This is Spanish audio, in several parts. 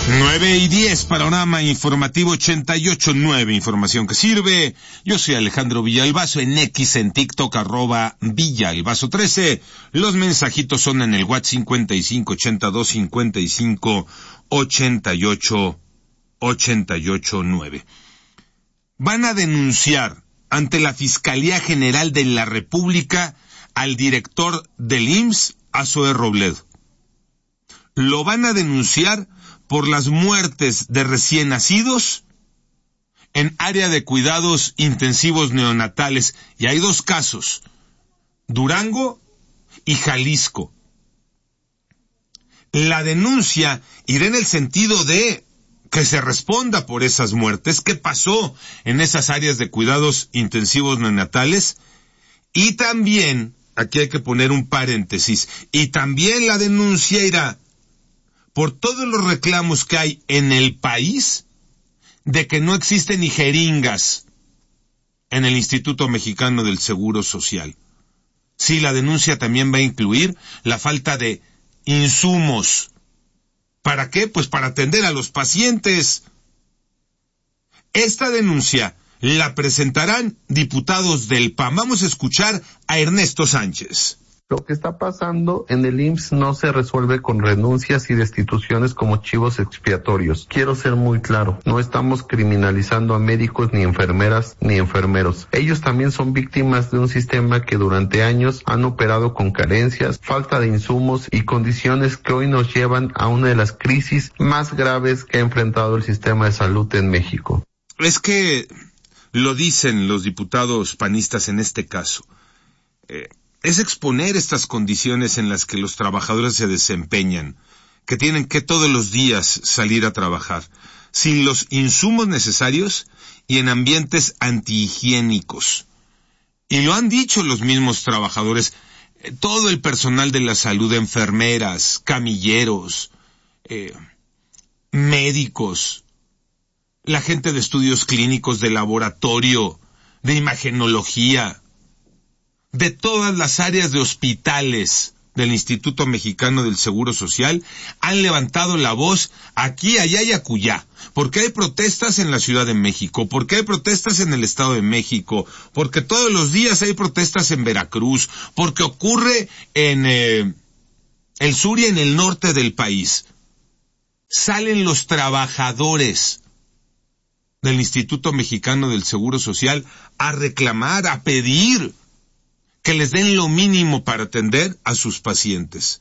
9:10, panorama informativo 88.9, información que sirve. Yo soy Alejandro Villalbazo, en X, en TikTok, @Villalbazo13. Los mensajitos son en el WhatsApp 5582558889. Van a denunciar ante la Fiscalía General de la República al director del IMSS, a Zoe Robledo. Lo van a denunciar por las muertes de recién nacidos en área de cuidados intensivos neonatales. Y hay dos casos, Durango y Jalisco. La denuncia irá en el sentido de que se responda por esas muertes, qué pasó en esas áreas de cuidados intensivos neonatales, y también, aquí hay que poner un paréntesis, y también la denuncia irá por todos los reclamos que hay en el país de que no existen ni jeringas en el Instituto Mexicano del Seguro Social. Sí, la denuncia también va a incluir la falta de insumos. ¿Para qué? Pues para atender a los pacientes. Esta denuncia la presentarán diputados del PAN. Vamos a escuchar a Ernesto Sánchez. Lo que está pasando en el IMSS no se resuelve con renuncias y destituciones como chivos expiatorios. Quiero ser muy claro, no estamos criminalizando a médicos ni enfermeras ni enfermeros. Ellos también son víctimas de un sistema que durante años han operado con carencias, falta de insumos y condiciones que hoy nos llevan a una de las crisis más graves que ha enfrentado el sistema de salud en México. Es que lo dicen los diputados panistas en este caso. Es exponer estas condiciones en las que los trabajadores se desempeñan, que tienen que todos los días salir a trabajar, sin los insumos necesarios y en ambientes antihigiénicos. Y lo han dicho los mismos trabajadores, todo el personal de la salud, enfermeras, camilleros, médicos, la gente de estudios clínicos, de laboratorio, de imagenología, de todas las áreas de hospitales del Instituto Mexicano del Seguro Social, han levantado la voz aquí, allá y acullá, porque hay protestas en la Ciudad de México, porque hay protestas en el Estado de México, porque todos los días hay protestas en Veracruz, porque ocurre en el sur y en el norte del país. Salen los trabajadores del Instituto Mexicano del Seguro Social a reclamar, a pedir que les den lo mínimo para atender a sus pacientes.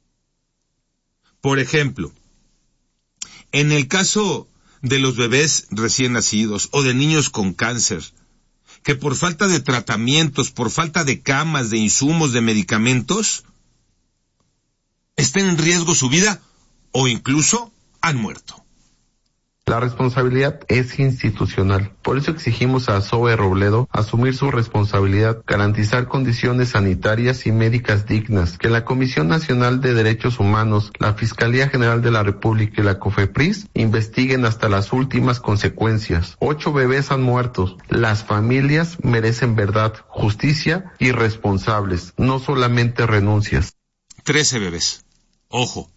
Por ejemplo, en el caso de los bebés recién nacidos o de niños con cáncer, que por falta de tratamientos, por falta de camas, de insumos, de medicamentos, estén en riesgo su vida o incluso han muerto. La responsabilidad es institucional. Por eso exigimos a Zoe Robledo asumir su responsabilidad, garantizar condiciones sanitarias y médicas dignas, que la Comisión Nacional de Derechos Humanos, la Fiscalía General de la República y la COFEPRIS investiguen hasta las últimas consecuencias. 8 bebés han muerto. Las familias merecen verdad, justicia y responsables, no solamente renuncias. 13 bebés. Ojo.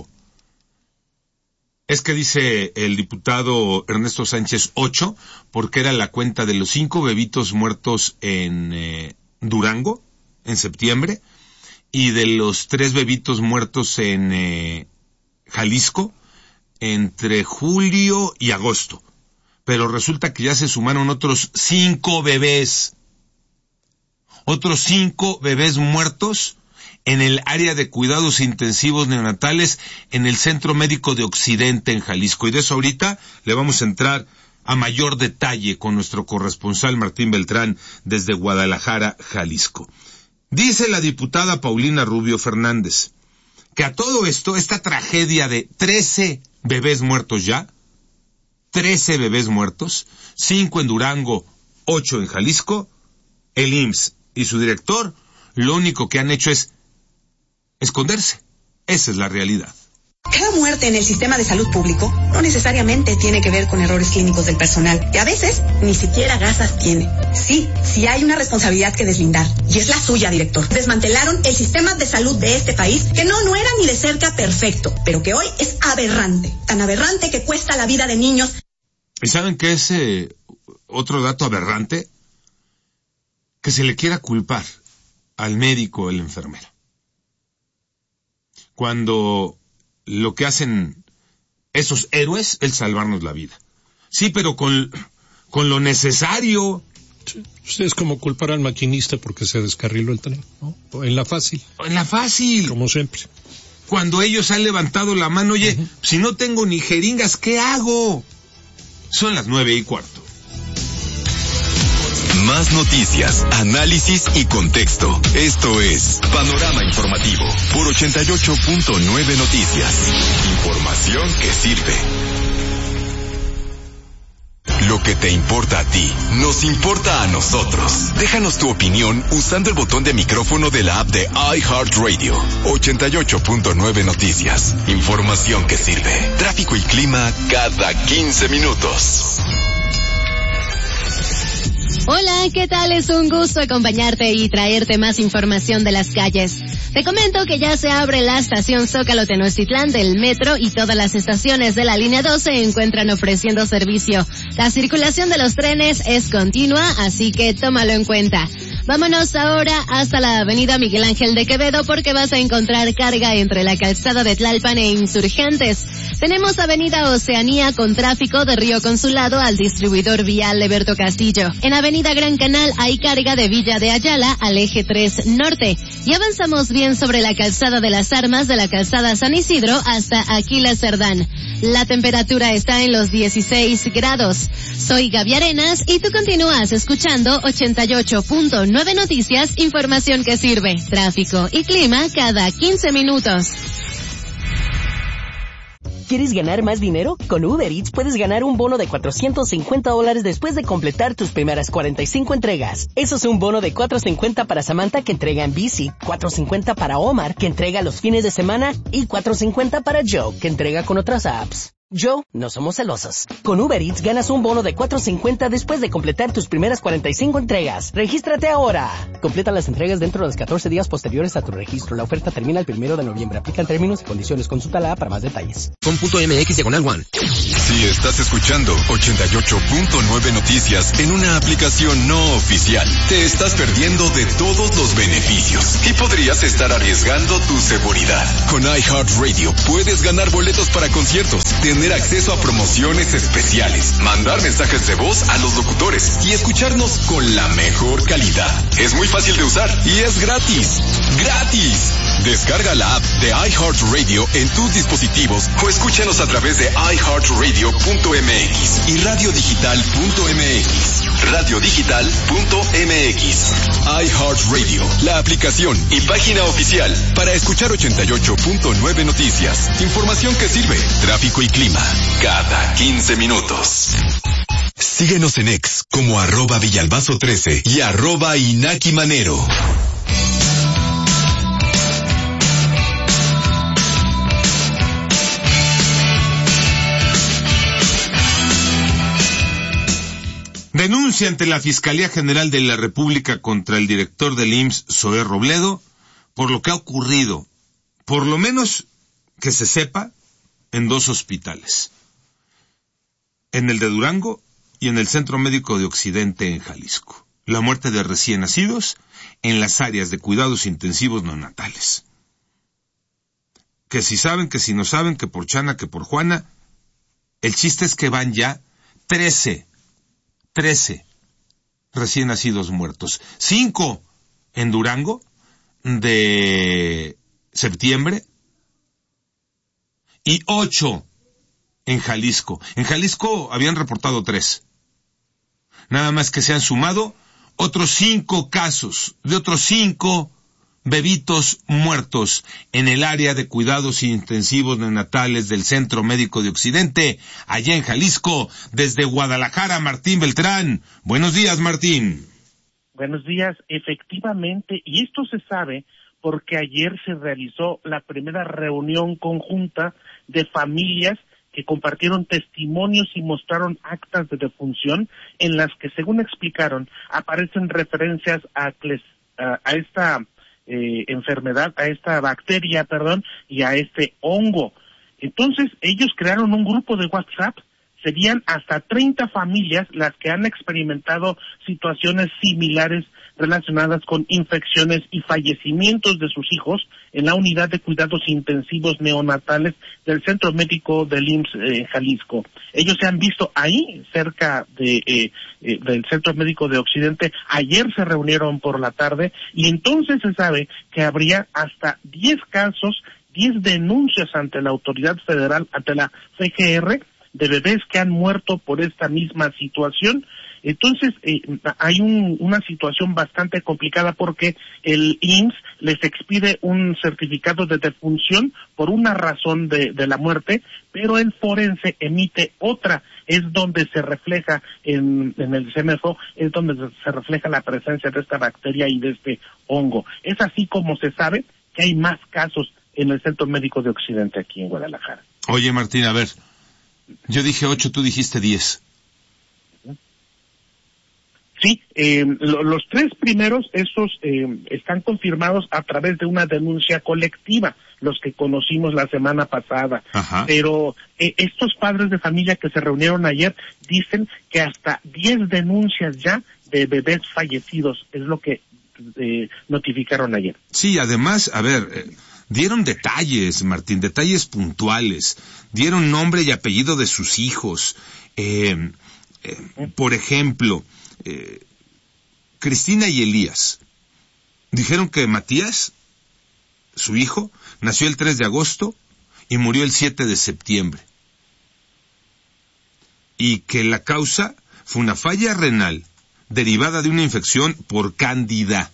Es que dice el diputado Ernesto Sánchez 8, porque era la cuenta de los 5 bebitos muertos en Durango, en septiembre, y de los 3 bebitos muertos en Jalisco, entre julio y agosto. Pero resulta que ya se sumaron otros 5 bebés. Otros 5 bebés muertos en el área de cuidados intensivos neonatales en el Centro Médico de Occidente en Jalisco. Y de eso ahorita le vamos a entrar a mayor detalle con nuestro corresponsal Martín Beltrán desde Guadalajara, Jalisco. Dice la diputada Paulina Rubio Fernández que a todo esto, esta tragedia de 13 bebés muertos ya, 13 bebés muertos, 5 en Durango, 8 en Jalisco, el IMSS y su director lo único que han hecho es esconderse. Esa es la realidad. Cada muerte en el sistema de salud público no necesariamente tiene que ver con errores clínicos del personal, y a veces ni siquiera gasas tiene. Sí hay una responsabilidad que deslindar, y es la suya, director. Desmantelaron el sistema de salud de este país, que no era ni de cerca perfecto, pero que hoy es aberrante, tan aberrante que cuesta la vida de niños. ¿Y saben qué es otro dato aberrante? Que se le quiera culpar al médico o el enfermero, cuando lo que hacen esos héroes es salvarnos la vida. Sí, pero con lo necesario. Sí, es como culpar al maquinista porque se descarriló el tren, ¿no? O en la fácil. Como siempre. Cuando ellos han levantado la mano, oye, si no tengo ni jeringas, ¿qué hago? Son las 9:15. Más noticias, análisis y contexto. Esto es Panorama Informativo por 88.9 Noticias. Información que sirve. Lo que te importa a ti, nos importa a nosotros. Déjanos tu opinión usando el botón de micrófono de la app de iHeartRadio. 88.9 Noticias. Información que sirve. Tráfico y clima cada 15 minutos. Hola, ¿qué tal? Es un gusto acompañarte y traerte más información de las calles. Te comento que ya se abre la estación Zócalo Tenochtitlán del metro y todas las estaciones de la línea 2 se encuentran ofreciendo servicio. La circulación de los trenes es continua, así que tómalo en cuenta. Vámonos ahora hasta la avenida Miguel Ángel de Quevedo porque vas a encontrar carga entre la calzada de Tlalpan e Insurgentes. Tenemos avenida Oceanía con tráfico de Río Consulado al distribuidor vial Alberto Castillo. En avenida Gran Canal hay carga de Villa de Ayala al eje 3 norte. Y avanzamos bien sobre la calzada de las Armas de la calzada San Isidro hasta Aquiles Cerdán. La temperatura está en los 16 grados. Soy Gaby Arenas y tú continúas escuchando 88.9 Noticias, información que sirve. Tráfico y clima cada 15 minutos. ¿Quieres ganar más dinero? Con Uber Eats puedes ganar un bono de $450 después de completar tus primeras 45 entregas. Eso es un bono de $450 para Samantha que entrega en bici, $450 para Omar que entrega los fines de semana y $450 para Joe que entrega con otras apps. Joe, no somos celosos. Con Uber Eats ganas un bono de $450 después de completar tus primeras 45 entregas. ¡Regístrate ahora! Completa las entregas dentro de los 14 días posteriores a tu registro. La oferta termina el 1 de noviembre. Aplican términos y condiciones. Consulta la app para más detalles. .mx/1. Si estás escuchando 88.9 Noticias en una aplicación no oficial, te estás perdiendo de todos los beneficios y podrías estar arriesgando tu seguridad. Con iHeartRadio puedes ganar boletos para conciertos, tener acceso a promociones especiales, mandar mensajes de voz a los locutores y escucharnos con la mejor calidad. Es muy fácil de usar y es gratis. ¡Gratis! Descarga la app de iHeartRadio en tus dispositivos o escúchanos a través de iHeartRadio.mx y radiodigital.mx. Radiodigital.mx. iHeartRadio, la aplicación y página oficial para escuchar 88.9 Noticias. Información que sirve. Tráfico y clima cada 15 minutos. Síguenos en X como @Villalbazo13 y @InakiManero. Denuncia ante la Fiscalía General de la República contra el director del IMSS, Zoé Robledo, por lo que ha ocurrido, por lo menos que se sepa, en 2 hospitales. En el de Durango y en el Centro Médico de Occidente en Jalisco. La muerte de recién nacidos en las áreas de cuidados intensivos neonatales. Que si saben, que si no saben, que por Chana, que por Juana. El chiste es que van ya 13 recién nacidos muertos. 5 en Durango de septiembre y 8 en Jalisco. En Jalisco habían reportado 3. Nada más que se han sumado otros 5 casos de otros 5 bebitos muertos en el área de cuidados intensivos neonatales del Centro Médico de Occidente, allá en Jalisco. Desde Guadalajara, Martín Beltrán. Buenos días, Martín. Buenos días. Efectivamente, y esto se sabe porque ayer se realizó la primera reunión conjunta de familias que compartieron testimonios y mostraron actas de defunción en las que, según explicaron, aparecen referencias a esta enfermedad, a esta bacteria, y a este hongo. Entonces, ellos crearon un grupo de WhatsApp. Serían hasta 30 familias las que han experimentado situaciones similares relacionadas con infecciones y fallecimientos de sus hijos en la unidad de cuidados intensivos neonatales del Centro Médico del IMSS en Jalisco. Ellos se han visto ahí, cerca del Centro Médico de Occidente. Ayer se reunieron por la tarde y entonces se sabe que habría hasta 10 casos, 10 denuncias ante la autoridad federal, ante la FGR, de bebés que han muerto por esta misma situación. Entonces, hay una situación bastante complicada porque el IMSS les expide un certificado de defunción por una razón de la muerte, pero el forense emite otra. Es donde se refleja en el CMFO, es donde se refleja la presencia de esta bacteria y de este hongo. Es así como se sabe que hay más casos en el Centro Médico de Occidente aquí en Guadalajara. Oye, Martín, a ver, yo dije 8, tú dijiste 10. Sí, los 3 primeros, esos están confirmados a través de una denuncia colectiva, los que conocimos la semana pasada. Ajá. Pero estos padres de familia que se reunieron ayer dicen que hasta 10 denuncias ya de bebés fallecidos es lo que notificaron ayer. Sí, además, a ver, dieron detalles, Martín, detalles puntuales, dieron nombre y apellido de sus hijos. Por ejemplo, Cristina y Elías dijeron que Matías, su hijo, nació el 3 de agosto y murió el 7 de septiembre. Y que la causa fue una falla renal derivada de una infección por cándida.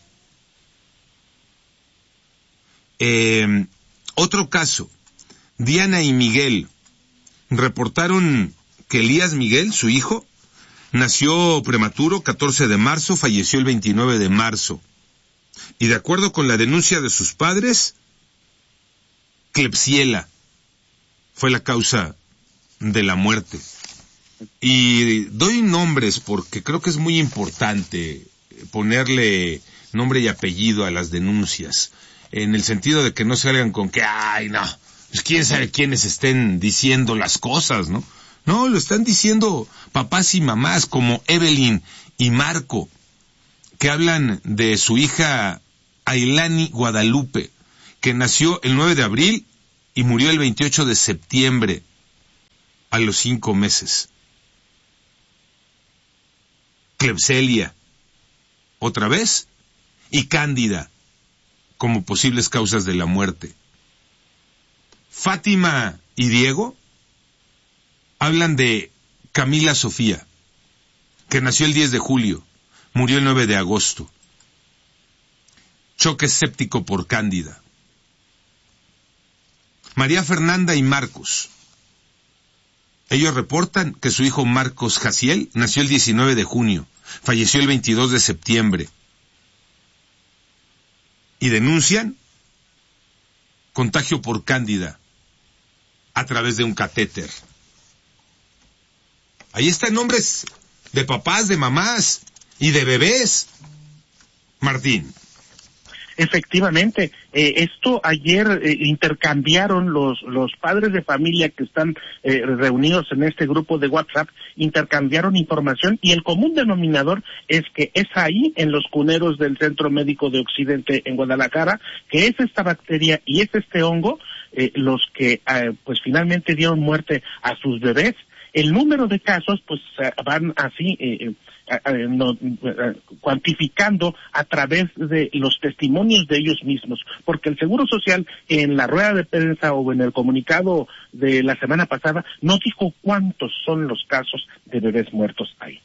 Otro caso, Diana y Miguel reportaron que Elías Miguel, su hijo, nació prematuro 14 de marzo, falleció el 29 de marzo. Y de acuerdo con la denuncia de sus padres, Klebsiella fue la causa de la muerte. Y doy nombres porque creo que es muy importante ponerle nombre y apellido a las denuncias, en el sentido de que no salgan con que, ay, no, pues quién sabe quiénes estén diciendo las cosas, ¿no? No, lo están diciendo papás y mamás como Evelyn y Marco, que hablan de su hija Ailani Guadalupe, que nació el 9 de abril y murió el 28 de septiembre, a los 5 meses. Klebsiella, otra vez, y Cándida, como posibles causas de la muerte. Fátima y Diego hablan de Camila Sofía, que nació el 10 de julio, murió el 9 de agosto. Choque séptico por Cándida. María Fernanda y Marcos. Ellos reportan que su hijo Marcos Jaciel nació el 19 de junio, falleció el 22 de septiembre. Y denuncian contagio por Cándida a través de un catéter. Ahí están nombres de papás, de mamás y de bebés, Martín. Efectivamente, esto ayer intercambiaron los padres de familia que están reunidos en este grupo de WhatsApp, intercambiaron información y el común denominador es que es ahí en los cuneros del Centro Médico de Occidente en Guadalajara que es esta bacteria y es este hongo los que pues finalmente dieron muerte a sus bebés. El número de casos pues van así cuantificando a través de los testimonios de ellos mismos, porque el Seguro Social en la rueda de prensa o en el comunicado de la semana pasada no dijo cuántos son los casos de bebés muertos ahí.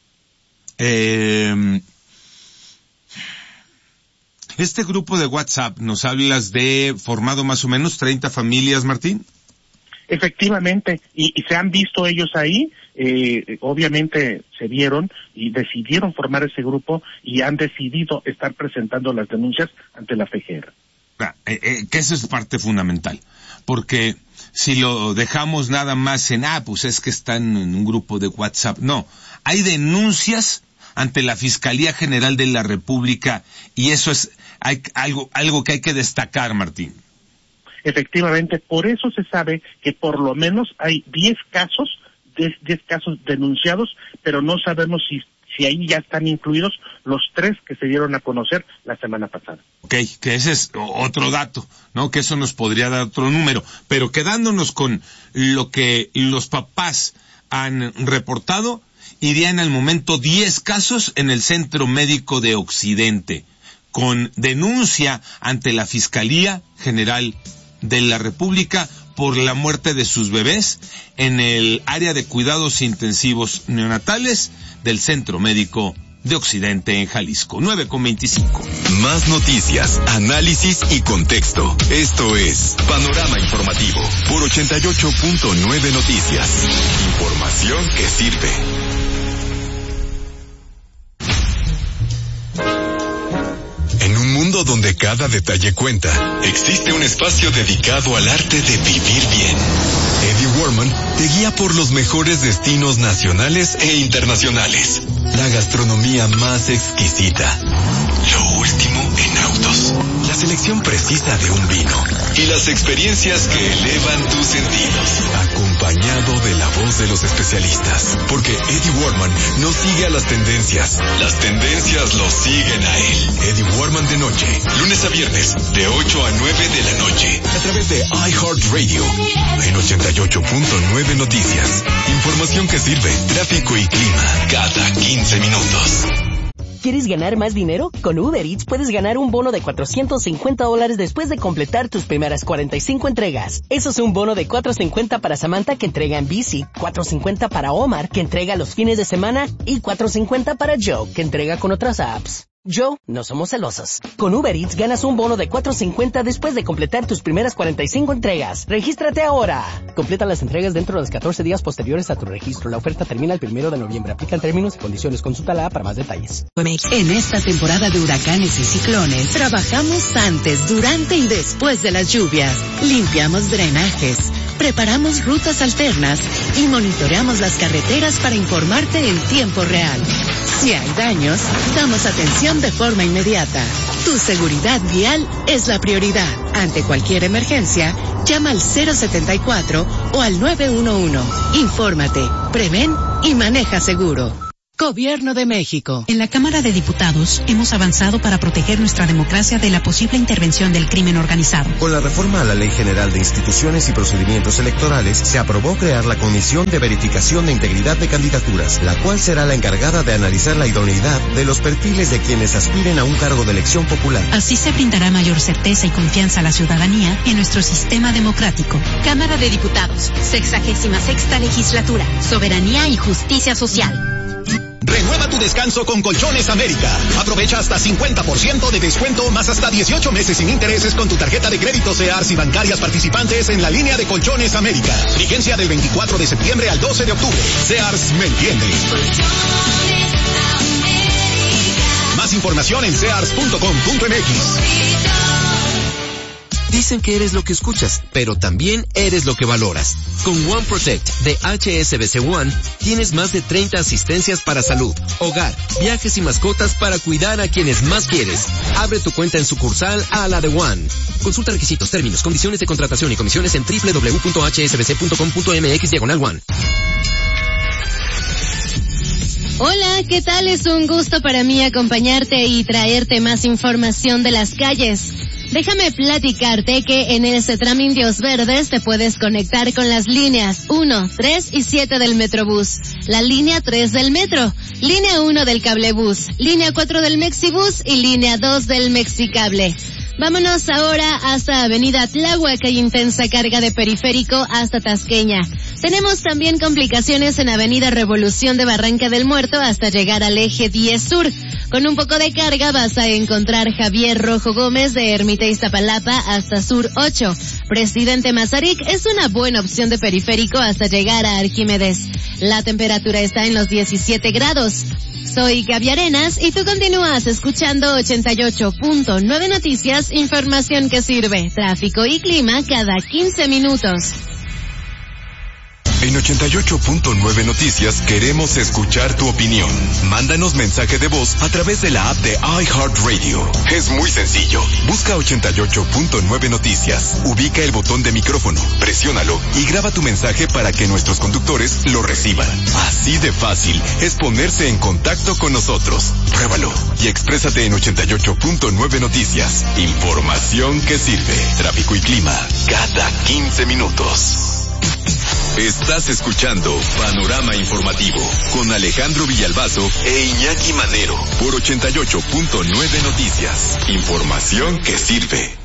Este grupo de WhatsApp, ¿nos hablas de formado más o menos 30 familias, Martín? Efectivamente, y se han visto ellos ahí, obviamente se vieron y decidieron formar ese grupo y han decidido estar presentando las denuncias ante la FGR. Que eso es parte fundamental, porque si lo dejamos nada más en, pues es que están en un grupo de WhatsApp. No, hay denuncias ante la Fiscalía General de la República y eso es algo que hay que destacar, Martín. Efectivamente, por eso se sabe que por lo menos hay 10 casos denunciados, pero no sabemos si ahí ya están incluidos los 3 que se dieron a conocer la semana pasada. Ok, que ese es otro dato, ¿no? Que eso nos podría dar otro número. Pero quedándonos con lo que los papás han reportado, irían al momento 10 casos en el Centro Médico de Occidente, con denuncia ante la Fiscalía General de la República por la muerte de sus bebés en el área de cuidados intensivos neonatales del Centro Médico de Occidente en Jalisco. 9:25. Más noticias, análisis y contexto. Esto es Panorama Informativo por 88.9 Noticias. Información que sirve. En un mundo donde cada detalle cuenta, existe un espacio dedicado al arte de vivir bien. Eddie Warman te guía por los mejores destinos nacionales e internacionales. La gastronomía más exquisita. Lo último en autos. La selección precisa de un vino. Y las experiencias que elevan tus sentidos. Acompañado de la voz de los especialistas. Porque Eddie Warman no sigue a las tendencias. Las tendencias lo siguen a él. Eddie Warman de noche. Lunes a viernes. De 8 a 9 de la noche. A través de iHeartRadio. En 88.9 Noticias. Información que sirve. Tráfico y clima. Cada 15 minutos. ¿Quieres ganar más dinero? Con Uber Eats puedes ganar un bono de $450 después de completar tus primeras 45 entregas. Eso es un bono de $450 para Samantha, que entrega en bici, $450 para Omar, que entrega los fines de semana, y $450 para Joe, que entrega con otras apps. Joe, no somos celosos. Con Uber Eats ganas un bono de $450 después de completar tus primeras 45 entregas. ¡Regístrate ahora! Completa las entregas dentro de los 14 días posteriores a tu registro. La oferta termina el 1 de noviembre. Aplican términos y condiciones. Consulta la app para más detalles. En esta temporada de huracanes y ciclones, trabajamos antes, durante y después de las lluvias. Limpiamos drenajes, preparamos rutas alternas y monitoreamos las carreteras para informarte en tiempo real. Si hay daños, damos atención de forma inmediata. Tu seguridad vial es la prioridad. Ante cualquier emergencia, llama al 074 o al 911. Infórmate, prevén y maneja seguro. Gobierno de México. En la Cámara de Diputados hemos avanzado para proteger nuestra democracia de la posible intervención del crimen organizado. Con la reforma a la Ley General de Instituciones y Procedimientos Electorales, se aprobó crear la Comisión de Verificación de Integridad de Candidaturas, la cual será la encargada de analizar la idoneidad de los perfiles de quienes aspiren a un cargo de elección popular. Así se brindará mayor certeza y confianza a la ciudadanía en nuestro sistema democrático. Cámara de Diputados, 66ª Legislatura, Soberanía y Justicia Social. Renueva tu descanso con Colchones América. Aprovecha hasta 50% de descuento más hasta 18 meses sin intereses con tu tarjeta de crédito Sears y bancarias participantes en la línea de Colchones América. Vigencia del 24 de septiembre al 12 de octubre. Sears me entiende. Más información en sears.com.mx. Dicen que eres lo que escuchas, pero también eres lo que valoras. Con One Protect de HSBC One, tienes más de 30 asistencias para salud, hogar, viajes y mascotas para cuidar a quienes más quieres. Abre tu cuenta en sucursal a la de One. Consulta requisitos, términos, condiciones de contratación y comisiones en www.hsbc.com.mx/One. Hola, ¿qué tal? Es un gusto para mí acompañarte y traerte más información de las calles. Déjame platicarte que en el CETRAM Indios Verdes te puedes conectar con las líneas 1, 3 y 7 del Metrobús, la línea 3 del Metro, línea 1 del Cablebús, línea 4 del Mexibús y línea 2 del Mexicable. Vámonos ahora hasta Avenida Tláhuac, hay intensa carga de periférico hasta Tasqueña. Tenemos también complicaciones en Avenida Revolución de Barranca del Muerto hasta llegar al eje 10 Sur. Con un poco de carga vas a encontrar Javier Rojo Gómez de Ermita Iztapalapa hasta Sur 8. Presidente Mazarik es una buena opción de periférico hasta llegar a Arquímedes. La temperatura está en los 17 grados. Soy Gaby Arenas y tú continúas escuchando 88.9 Noticias, información que sirve, tráfico y clima cada 15 minutos. En 88.9 Noticias queremos escuchar tu opinión. Mándanos mensaje de voz a través de la app de iHeartRadio. Es muy sencillo. Busca 88.9 Noticias. Ubica el botón de micrófono, presiónalo y graba tu mensaje para que nuestros conductores lo reciban. Así de fácil es ponerse en contacto con nosotros. Pruébalo y exprésate en 88.9 Noticias. Información que sirve. Tráfico y clima cada 15 minutos. Estás escuchando Panorama Informativo con Alejandro Villalbazo e Iñaki Manero por 88.9 Noticias. Información que sirve.